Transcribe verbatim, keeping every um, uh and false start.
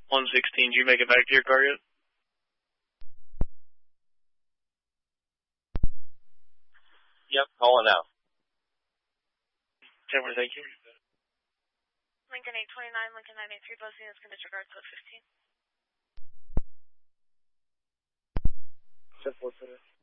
one sixteen, did you make it back to your car yet? Yep, calling now. ten one, thank you. Lincoln eight twenty-nine, Lincoln nine eight three, bus units can disregard code fifteen. ten four,